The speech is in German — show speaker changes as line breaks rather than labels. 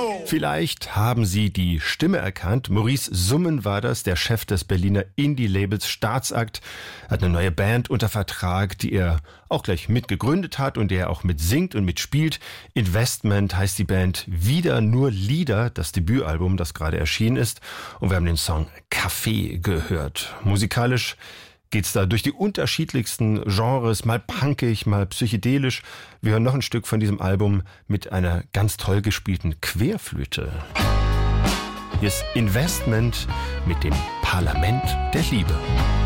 Vielleicht haben Sie die Stimme erkannt. Maurice Summen war das, der Chef des Berliner Indie-Labels Staatsakt. Er hat eine neue Band unter Vertrag, die er auch gleich mitgegründet hat und der er auch mitsingt und mitspielt. Investment heißt die Band. Wieder nur Lieder, das Debütalbum, das gerade erschienen ist. Und wir haben den Song Kaffee gehört. Musikalisch geht's da durch die unterschiedlichsten Genres, mal punkig, mal psychedelisch. Wir hören noch ein Stück von diesem Album mit einer ganz toll gespielten Querflöte. Hier ist Investment mit dem Parlament der Liebe.